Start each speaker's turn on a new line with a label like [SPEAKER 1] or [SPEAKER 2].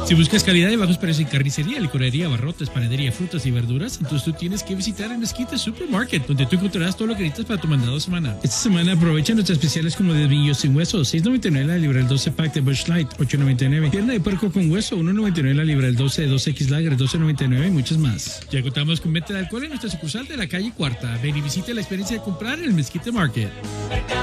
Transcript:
[SPEAKER 1] Si buscas calidad y bajos precios en carnicería, licorería, abarrotes, panadería, frutas y verduras, entonces tú tienes que visitar el Mezquite Supermarket, donde tú encontrarás todo lo que necesitas para tu mandado semana. Esta semana aprovecha nuestras especiales como desvillos sin hueso, $6.99 la libra, el 12 pack de Busch Light, $8.99. Pierna de puerco con hueso, $1.99 la libra, el 12 de 2X Lager, $12.99 y muchas más. Ya contamos con venta de alcohol en nuestra sucursal de la calle Cuarta. Ven y visite la experiencia de comprar en el Mezquite Market.